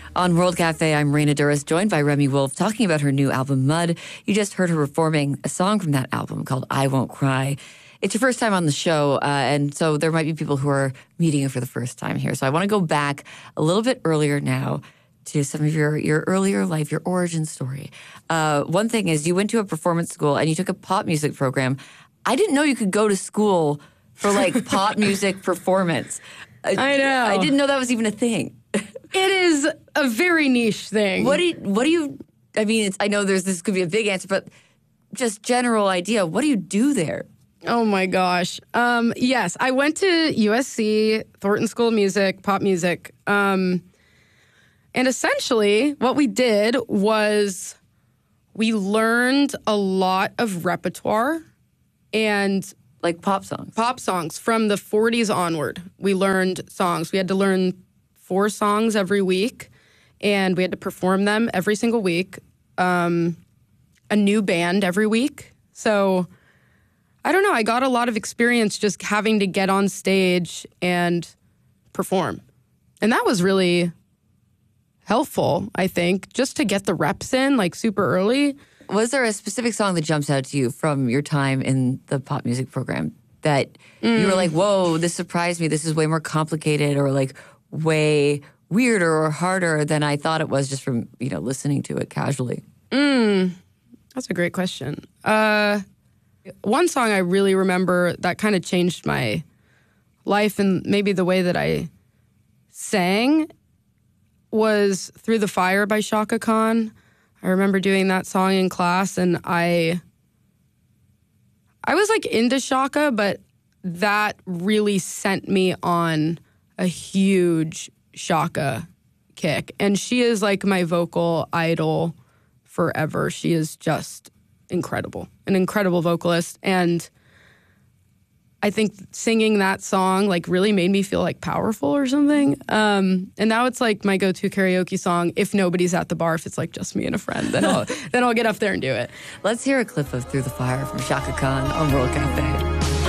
On World Cafe, I'm Raina Duras, joined by Remi Wolf, talking about her new album, Mud. You just heard her performing a song from that album called I Won't Cry. It's your first time on the show, and so there might be people who are meeting you for the first time here. So I want to go back a little bit earlier now to some of your earlier life, your origin story. One thing is you went to a performance school and you took a pop music program. I didn't know you could go to school for like pop music performance. I know. I didn't know that was even a thing. It is a very niche thing. What do you, I mean, I know this could be a big answer, but just general idea. What do you do there? Oh my gosh. Yes, I went to USC, Thornton School of Music, pop music. And essentially what we did was we learned a lot of repertoire and like pop songs. Pop songs from the 40s onward. We learned songs. We had to learn 4 songs every week, and we had to perform them every single week. A new band every week. So, I don't know. I got a lot of experience just having to get on stage and perform. And that was really helpful, I think, just to get the reps in, like, super early. Was there a specific song that jumps out to you from your time in the pop music program that you were like, whoa, this surprised me. This is way more complicated or like way weirder or harder than I thought it was just from, listening to it casually? That's a great question. One song I really remember that kind of changed my life and maybe the way that I sang was Through the Fire by Chaka Khan. I remember doing that song in class, and I was like into Chaka, but that really sent me on a huge Chaka kick. And she is like my vocal idol forever. She is just incredible, an incredible vocalist. And I think singing that song like really made me feel like powerful or something. And now it's like my go-to karaoke song. If nobody's at the bar, if it's like just me and a friend, then I'll get up there and do it. Let's hear a clip of Through the Fire from Chaka Khan on World Cafe.